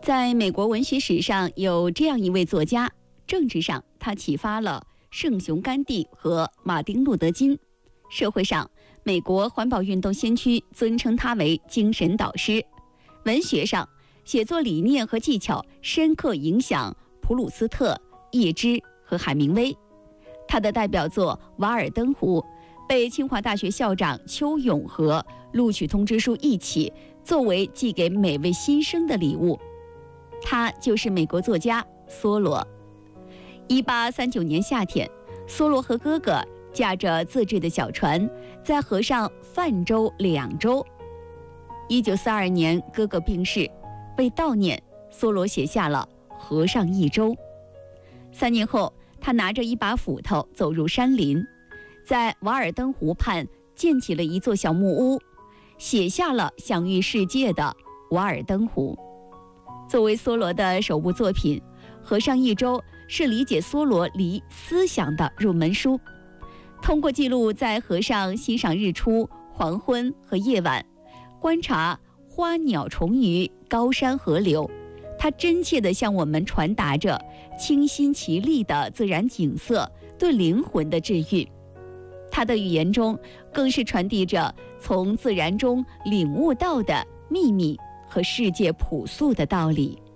在美国文学史上有这样一位作家，政治上他启发了圣雄甘地和马丁路德金，社会上美国环保运动先驱尊称他为精神导师，文学上写作理念和技巧深刻影响普鲁斯特、叶芝和海明威。他的代表作《瓦尔登湖》被清华大学校长邱永和录取通知书一起作为寄给每位新生的礼物。他就是美国作家梭罗。1839年夏天，梭罗和哥哥驾着自制的小船，在河上泛舟2周。1942年，哥哥病逝，为悼念，梭罗写下了《河上一舟》。3年后，他拿着一把斧头走入山林，在瓦尔登湖畔建起了一座小木屋，写下了享誉世界的《瓦尔登湖》。作为梭罗的首部作品，《河上一舟》是理解梭罗离思想的入门书。通过记录在河上欣赏日出、黄昏和夜晚，观察花鸟虫鱼、高山河流，它真切地向我们传达着清新奇丽的自然景色对灵魂的治愈。它的语言中更是传递着从自然中领悟到的秘密和世界朴素的道理。